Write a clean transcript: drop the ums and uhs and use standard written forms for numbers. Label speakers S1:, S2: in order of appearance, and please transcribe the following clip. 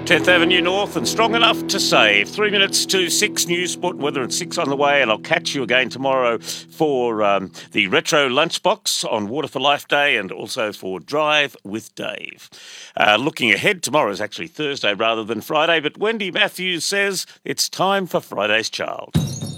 S1: 10th Avenue North and strong enough to save. 3 minutes to 6, news, sport, weather at 6 on the way, and I'll catch you again tomorrow for the Retro Lunchbox on Water for Life Day and also for Drive with Dave. Looking ahead, tomorrow is actually Thursday rather than Friday, but Wendy Matthews says it's time for Friday's Child.